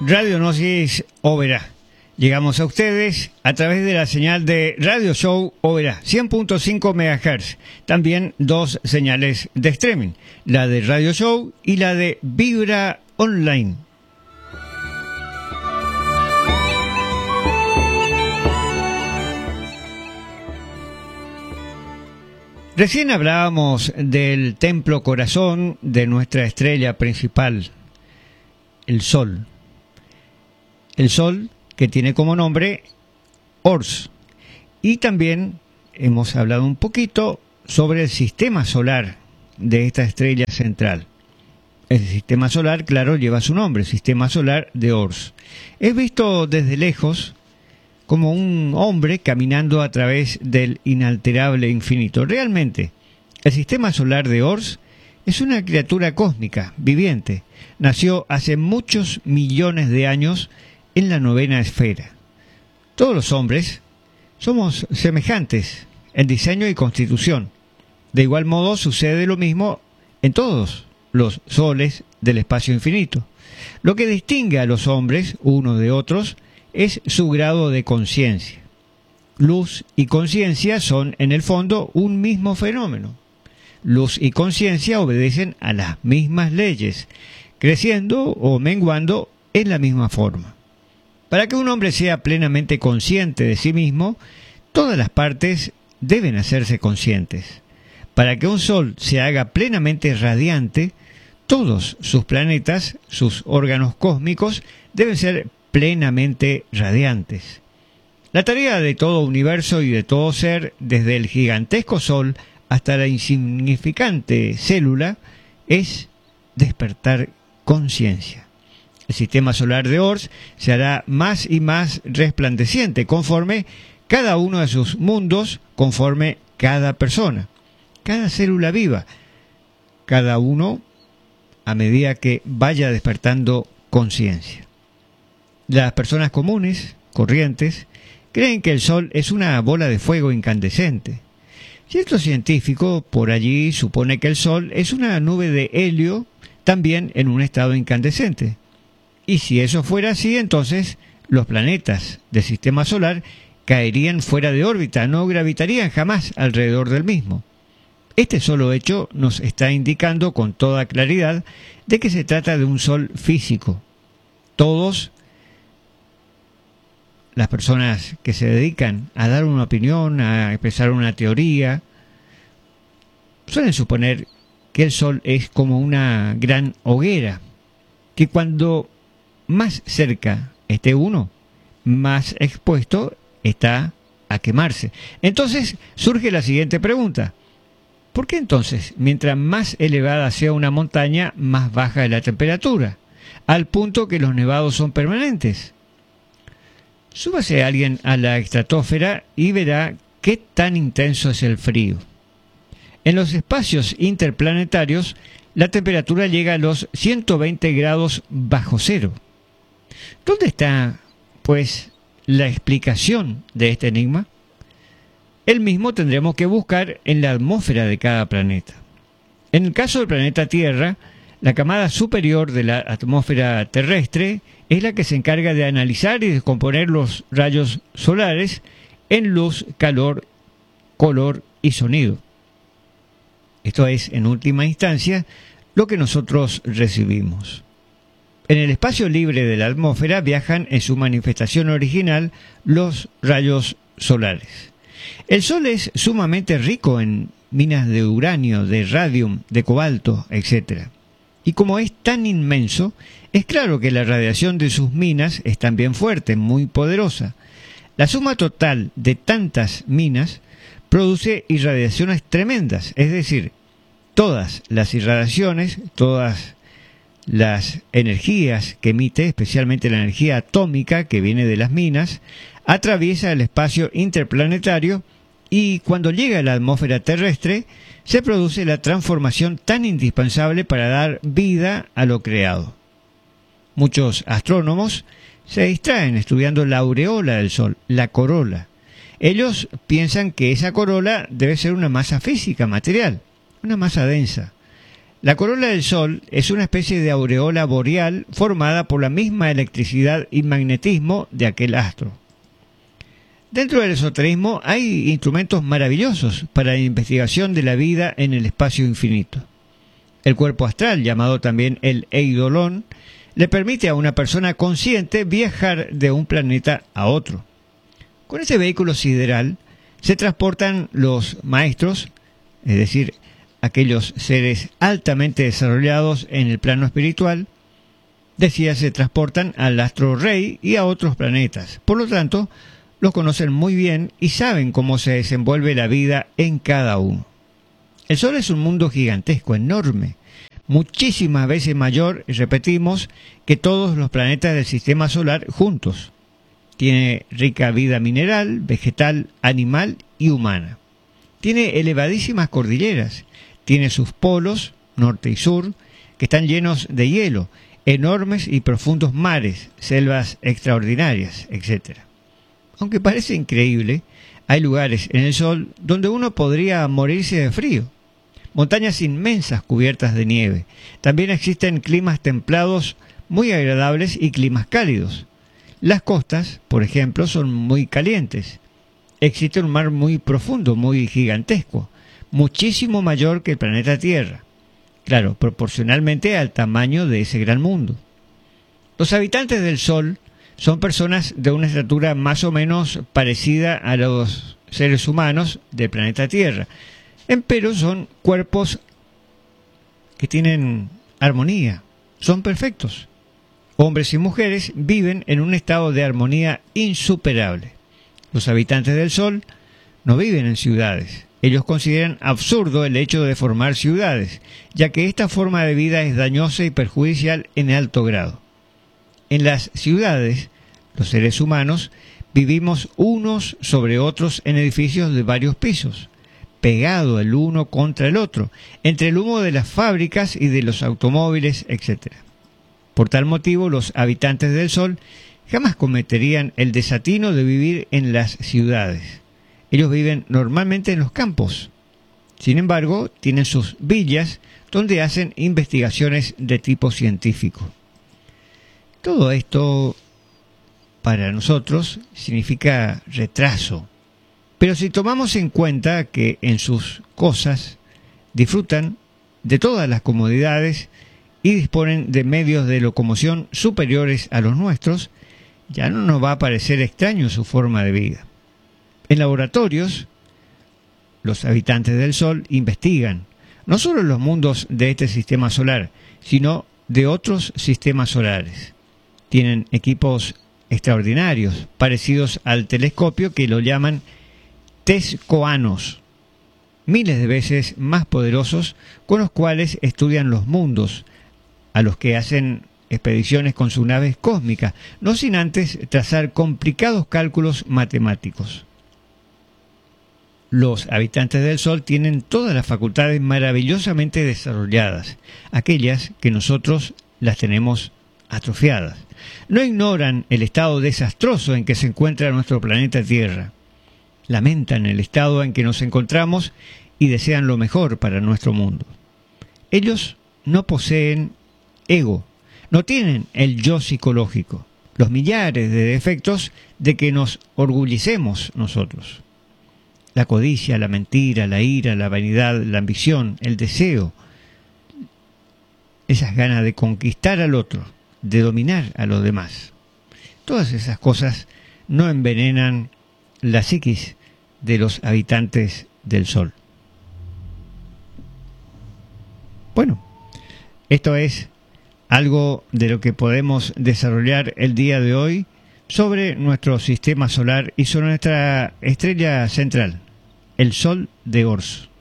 Radionosis Oberá. Llegamos a ustedes a través de la señal de Radio Show Oberá, 100.5 MHz. También dos señales de streaming, la de Radio Show y la de Vibra Online. Recién hablábamos del templo corazón de nuestra estrella principal, el Sol. El Sol que tiene como nombre Ors. Y también hemos hablado un poquito sobre el sistema solar de esta estrella central. El sistema solar, claro, lleva su nombre, Sistema Solar de Ors. Es visto desde lejos como un hombre caminando a través del inalterable infinito. Realmente, el sistema solar de Ors es una criatura cósmica, viviente. Nació hace muchos millones de años en la novena esfera. Todos los hombres somos semejantes en diseño y constitución. De igual modo sucede lo mismo en todos los soles del espacio infinito. Lo que distingue a los hombres unos de otros es su grado de conciencia. Luz y conciencia son en el fondo un mismo fenómeno. Luz y conciencia obedecen a las mismas leyes, creciendo o menguando en la misma forma. Para que un hombre sea plenamente consciente de sí mismo, todas las partes deben hacerse conscientes. Para que un sol se haga plenamente radiante, todos sus planetas, sus órganos cósmicos, deben ser plenamente radiantes. La tarea de todo universo y de todo ser, desde el gigantesco sol hasta la insignificante célula, es despertar conciencia. El sistema solar de Ors se hará más y más resplandeciente conforme cada uno de sus mundos, conforme cada persona, cada célula viva, cada uno a medida que vaya despertando conciencia. Las personas comunes, corrientes, creen que el Sol es una bola de fuego incandescente. Cierto científico por allí supone que el Sol es una nube de helio, también en un estado incandescente. Y si eso fuera así, entonces los planetas del sistema solar caerían fuera de órbita, no gravitarían jamás alrededor del mismo. Este solo hecho nos está indicando con toda claridad de que se trata de un Sol físico. Todos las personas que se dedican a dar una opinión, a expresar una teoría, suelen suponer que el Sol es como una gran hoguera, que cuando más cerca esté uno, más expuesto está a quemarse. Entonces surge la siguiente pregunta: ¿por qué entonces, mientras más elevada sea una montaña, más baja es la temperatura, al punto que los nevados son permanentes? Súbase alguien a la estratosfera y verá qué tan intenso es el frío. En los espacios interplanetarios, la temperatura llega a los 120 grados bajo cero. ¿Dónde está, pues, la explicación de este enigma? El mismo tendremos que buscar en la atmósfera de cada planeta. En el caso del planeta Tierra, la camada superior de la atmósfera terrestre es la que se encarga de analizar y descomponer los rayos solares en luz, calor, color y sonido. Esto es, en última instancia, lo que nosotros recibimos. En el espacio libre de la atmósfera viajan en su manifestación original los rayos solares. El Sol es sumamente rico en minas de uranio, de radium, de cobalto, etc. Y como es tan inmenso, es claro que la radiación de sus minas es también fuerte, muy poderosa. La suma total de tantas minas produce irradiaciones tremendas, es decir, todas las irradiaciones, todas las energías que emite, especialmente la energía atómica que viene de las minas, atraviesa el espacio interplanetario y cuando llega a la atmósfera terrestre se produce la transformación tan indispensable para dar vida a lo creado. Muchos astrónomos se distraen estudiando la aureola del Sol, la corola. Ellos piensan que esa corola debe ser una masa física, material, una masa densa. La corola del Sol es una especie de aureola boreal formada por la misma electricidad y magnetismo de aquel astro. Dentro del esoterismo hay instrumentos maravillosos para la investigación de la vida en el espacio infinito. El cuerpo astral, llamado también el eidolon, le permite a una persona consciente viajar de un planeta a otro. Con ese vehículo sideral se transportan los maestros, es decir, aquellos seres altamente desarrollados en el plano espiritual, se transportan al astro rey y a otros planetas. Por lo tanto, los conocen muy bien y saben cómo se desenvuelve la vida en cada uno. El Sol es un mundo gigantesco, enorme, muchísimas veces mayor, repetimos, que todos los planetas del sistema solar juntos. Tiene rica vida mineral, vegetal, animal y humana. Tiene elevadísimas cordilleras. Tiene sus polos, norte y sur, que están llenos de hielo, enormes y profundos mares, selvas extraordinarias, etc. Aunque parece increíble, hay lugares en el Sol donde uno podría morirse de frío. Montañas inmensas cubiertas de nieve. También existen climas templados muy agradables y climas cálidos. Las costas, por ejemplo, son muy calientes. Existe un mar muy profundo, muy gigantesco, muchísimo mayor que el planeta Tierra. Claro, proporcionalmente al tamaño de ese gran mundo. Los habitantes del Sol son personas de una estatura más o menos parecida a los seres humanos del planeta Tierra, pero son cuerpos que tienen armonía, son perfectos. Hombres y mujeres viven en un estado de armonía insuperable. Los habitantes del Sol no viven en ciudades. Ellos consideran absurdo el hecho de formar ciudades, ya que esta forma de vida es dañosa y perjudicial en alto grado. En las ciudades, los seres humanos vivimos unos sobre otros en edificios de varios pisos, pegados el uno contra el otro, entre el humo de las fábricas y de los automóviles, etc. Por tal motivo, los habitantes del Sol jamás cometerían el desatino de vivir en las ciudades. Ellos viven normalmente en los campos. Sin embargo, tienen sus villas donde hacen investigaciones de tipo científico. Todo esto, para nosotros, significa retraso. Pero si tomamos en cuenta que en sus cosas disfrutan de todas las comodidades y disponen de medios de locomoción superiores a los nuestros, ya no nos va a parecer extraño su forma de vida. En laboratorios, los habitantes del Sol investigan no solo los mundos de este sistema solar, sino de otros sistemas solares. Tienen equipos extraordinarios, parecidos al telescopio, que lo llaman tescoanos, miles de veces más poderosos, con los cuales estudian los mundos, a los que hacen expediciones con sus naves cósmicas, no sin antes trazar complicados cálculos matemáticos. Los habitantes del Sol tienen todas las facultades maravillosamente desarrolladas, aquellas que nosotros las tenemos atrofiadas. No ignoran el estado desastroso en que se encuentra nuestro planeta Tierra. Lamentan el estado en que nos encontramos y desean lo mejor para nuestro mundo. Ellos no poseen ego, no tienen el yo psicológico, los millares de defectos de que nos orgullecemos nosotros. La codicia, la mentira, la ira, la vanidad, la ambición, el deseo, esas ganas de conquistar al otro, de dominar a los demás. Todas esas cosas no envenenan la psiquis de los habitantes del Sol. Bueno, esto es algo de lo que podemos desarrollar el día de hoy sobre nuestro sistema solar y sobre nuestra estrella central, el Sol de Ors.